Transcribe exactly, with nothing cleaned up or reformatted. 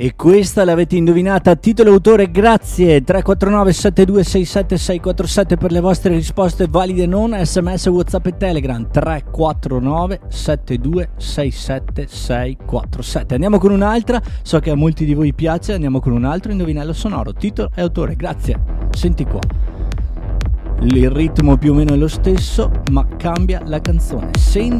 E questa l'avete indovinata, titolo autore, grazie. Tre quattro nove sette due sei sette sei quattro sette per le vostre risposte valide non, sms, whatsapp e telegram. Tre quattro nove sette due sei sette sei quattro sette. Andiamo con un'altra, so che a molti di voi piace. Andiamo con un altro indovinello sonoro, titolo e autore, grazie. Senti qua, il ritmo più o meno è lo stesso ma cambia la canzone. Senti